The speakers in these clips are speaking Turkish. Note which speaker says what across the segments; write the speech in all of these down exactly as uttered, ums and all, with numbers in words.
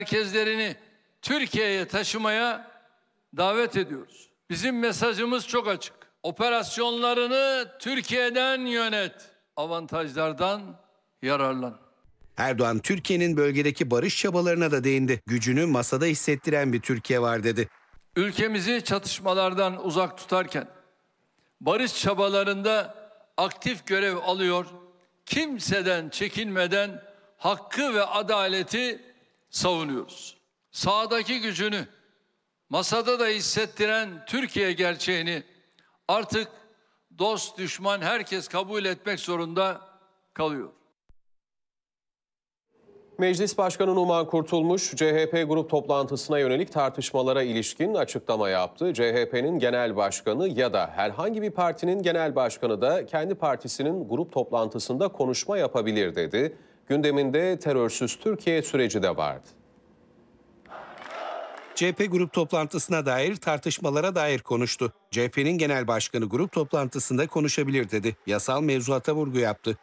Speaker 1: merkezlerini Türkiye'ye taşımaya davet ediyoruz. Bizim mesajımız çok açık. Operasyonlarını Türkiye'den yönet, avantajlardan yararlan.
Speaker 2: Erdoğan, Türkiye'nin bölgedeki barış çabalarına da değindi. Gücünü masada hissettiren bir Türkiye var dedi.
Speaker 1: Ülkemizi çatışmalardan uzak tutarken barış çabalarında aktif görev alıyor, kimseden çekinmeden hakkı ve adaleti savunuyoruz. Sahadaki gücünü masada da hissettiren Türkiye gerçeğini artık dost düşman herkes kabul etmek zorunda kalıyor.
Speaker 3: Meclis Başkanı Numan Kurtulmuş, C H P grup toplantısına yönelik tartışmalara ilişkin açıklama yaptı. C H P'nin genel başkanı ya da herhangi bir partinin genel başkanı da kendi partisinin grup toplantısında konuşma yapabilir dedi. Gündeminde terörsüz Türkiye süreci de vardı.
Speaker 2: C H P grup toplantısına dair tartışmalara dair konuştu. C H P'nin genel başkanı grup toplantısında konuşabilir dedi. Yasal mevzuata vurgu yaptı.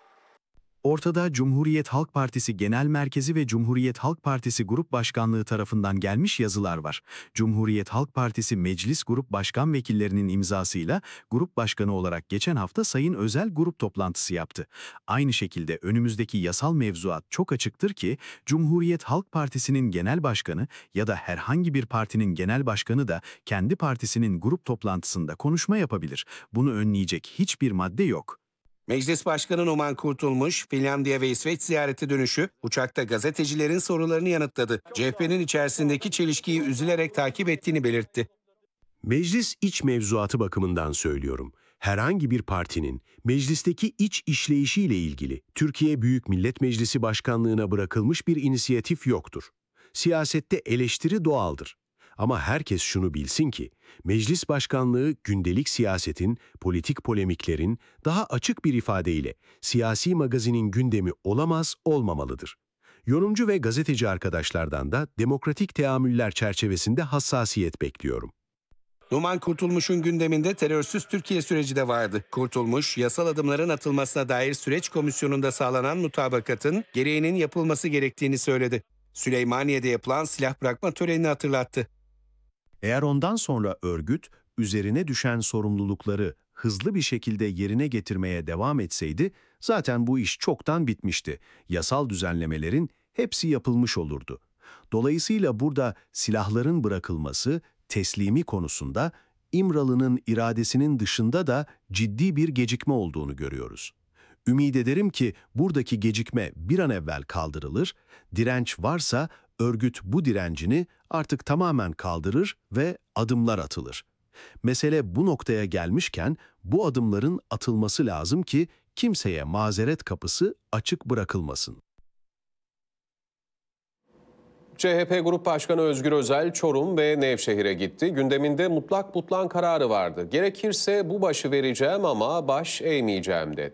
Speaker 4: Ortada Cumhuriyet Halk Partisi Genel Merkezi ve Cumhuriyet Halk Partisi Grup Başkanlığı tarafından gelmiş yazılar var. Cumhuriyet Halk Partisi Meclis Grup Başkan Vekillerinin imzasıyla Grup Başkanı olarak geçen hafta Sayın Özel grup toplantısı yaptı. Aynı şekilde önümüzdeki yasal mevzuat çok açıktır ki Cumhuriyet Halk Partisi'nin genel başkanı ya da herhangi bir partinin genel başkanı da kendi partisinin grup toplantısında konuşma yapabilir. Bunu önleyecek hiçbir madde yok.
Speaker 2: Meclis Başkanı Numan Kurtulmuş, Finlandiya ve İsveç ziyareti dönüşü uçakta gazetecilerin sorularını yanıtladı. C H P'nin içerisindeki çelişkiyi üzülerek takip ettiğini belirtti.
Speaker 5: Meclis iç mevzuatı bakımından söylüyorum. Herhangi bir partinin meclisteki iç işleyişiyle ilgili Türkiye Büyük Millet Meclisi Başkanlığına bırakılmış bir inisiyatif yoktur. Siyasette eleştiri doğaldır. Ama herkes şunu bilsin ki, meclis başkanlığı gündelik siyasetin, politik polemiklerin daha açık bir ifadeyle siyasi magazinin gündemi olamaz, olmamalıdır. Yorumcu ve gazeteci arkadaşlardan da demokratik teamüller çerçevesinde hassasiyet bekliyorum.
Speaker 2: Numan Kurtulmuş'un gündeminde terörsüz Türkiye süreci de vardı. Kurtulmuş, yasal adımların atılmasına dair süreç komisyonunda sağlanan mutabakatın gereğinin yapılması gerektiğini söyledi. Süleymaniye'de yapılan silah bırakma törenini hatırlattı.
Speaker 4: Eğer ondan sonra örgüt, üzerine düşen sorumlulukları hızlı bir şekilde yerine getirmeye devam etseydi, zaten bu iş çoktan bitmişti. Yasal düzenlemelerin hepsi yapılmış olurdu. Dolayısıyla burada silahların bırakılması, teslimi konusunda İmralı'nın iradesinin dışında da ciddi bir gecikme olduğunu görüyoruz. Ümid ederim ki buradaki gecikme bir an evvel kaldırılır, direnç varsa örgüt bu direncini artık tamamen kaldırır ve adımlar atılır. Mesele bu noktaya gelmişken bu adımların atılması lazım ki kimseye mazeret kapısı açık bırakılmasın.
Speaker 3: C H P Grup Başkanı Özgür Özel, Çorum ve Nevşehir'e gitti. Gündeminde mutlak butlan kararı vardı. Gerekirse bu başı vereceğim ama baş eğmeyeceğim dedi.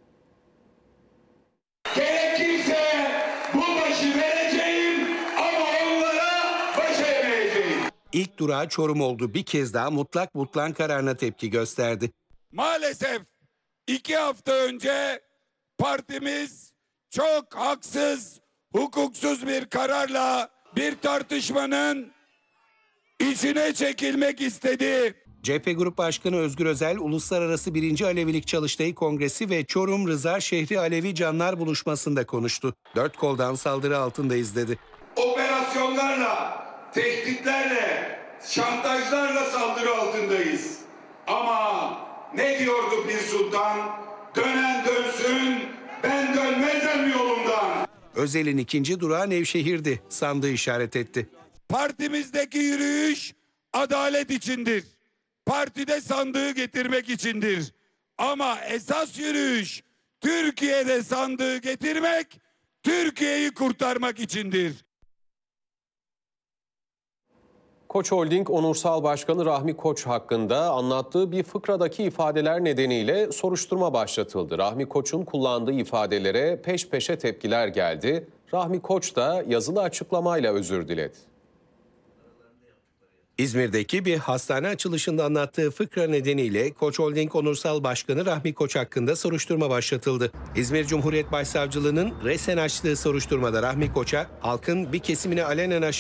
Speaker 6: Gerekirse bu başı vereceğim ama onlara baş eğmeyeceğim.
Speaker 2: İlk durağı Çorum oldu. Bir kez daha mutlak butlan kararına tepki gösterdi.
Speaker 6: Maalesef iki hafta önce partimiz çok haksız, hukuksuz bir kararla bir tartışmanın içine çekilmek istedi.
Speaker 2: C H P Grup Başkanı Özgür Özel, Uluslararası birinci Alevilik Çalıştayı Kongresi ve Çorum Rıza Şehri Alevi Canlar Buluşması'nda konuştu. Dört koldan saldırı altındayız dedi.
Speaker 6: Operasyonlarla, tehditlerle, şantajlarla saldırı altındayız. Ama ne diyordu Pir Sultan? Dönen dönsün, ben dönmezem yolumdan.
Speaker 2: Özel'in ikinci durağı Nevşehir'di. Sandığı işaret etti.
Speaker 6: Partimizdeki yürüyüş adalet içindir. Partide sandığı getirmek içindir. Ama esas yürüyüş Türkiye'de sandığı getirmek, Türkiye'yi kurtarmak içindir.
Speaker 3: Koç Holding Onursal Başkanı Rahmi Koç hakkında anlattığı bir fıkradaki ifadeler nedeniyle soruşturma başlatıldı. Rahmi Koç'un kullandığı ifadelere peş peşe tepkiler geldi. Rahmi Koç da yazılı açıklamayla özür diledi.
Speaker 2: İzmir'deki bir hastane açılışında anlattığı fıkra nedeniyle Koç Holding Onursal Başkanı Rahmi Koç hakkında soruşturma başlatıldı. İzmir Cumhuriyet Başsavcılığı'nın resen açtığı soruşturmada Rahmi Koç'a halkın bir kesimini alenen aşağı